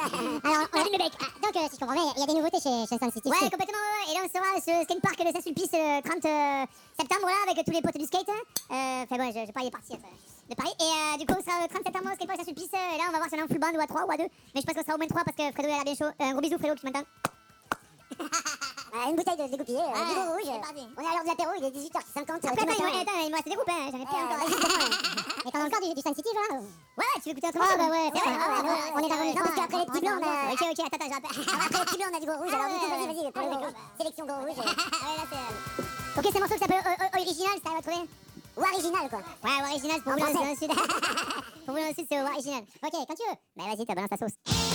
Alors, on allume le bec. Donc, si je comprends bien, il y a des nouveautés chez Sun City. Ouais, complètement, ouais. Et là, on sera ce skatepark de Saint-Sulpice le 30 septembre, là, avec tous les potes du skate. Enfin, bon, je parie parti de Paris. Et du coup, on sera le 30 septembre au skatepark de Saint-Sulpice. Et là, on va voir si on est en full band ou à 3 ou à 2. Mais je pense qu'on sera au moins 3 parce que Fredo, il a l'air bien chaud. Un gros bisou, Fredo, qui m'entend. Une bouteille de dégoupillé, du gros rouge. parti. On est à l'heure de l'apéro, il est 18h50. Après, attends, il me reste des groupes, hein. J'en ai plus encore. Mais t'en as encore du Sun City, là? Ouais, tu veux écouter autrement? Ah, bah ouais, c'est vrai. on est dans le. Non, parce qu'après les petits blancs, on a. Ok, attends, je rappelle. Après les petits blancs, on a du gros rouge. Alors, du coup, vas-y, pour le gros rouge. Sélection gros rouge. Ouais, là, c'est. Ok, c'est un morceau qui s'appelle Original, ça va trouver? Ou original, quoi. Ouais, Original, pour vous dans le sud. Pour vous dans le sud, c'est Original. Ok, quand tu veux. Bah, vas-y, t'as balance ta sauce.